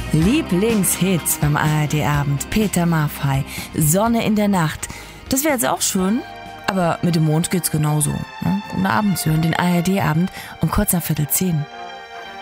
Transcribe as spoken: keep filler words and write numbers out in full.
Lieblingshits beim A R D-Abend. Peter Maffay, Sonne in der Nacht. Das wäre jetzt auch schön, aber mit dem Mond geht's genauso. Ne? Guten Abend, Sie hören den A R D-Abend um kurz nach Viertel zehn.